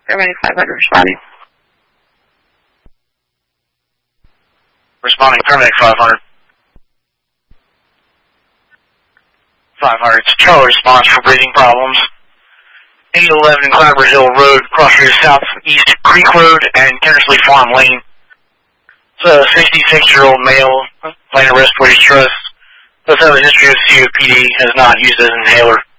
Paramedic 500 responding. Responding, Paramedic 500. 500, it's Charlie response for breathing problems. 811 Clapper Hill Road, crossroads southeast Creek Road and Kennersley Farm Lane. It's a 66-year-old male, playing a respiratory distress. Does have a history of COPD, has not used as an inhaler.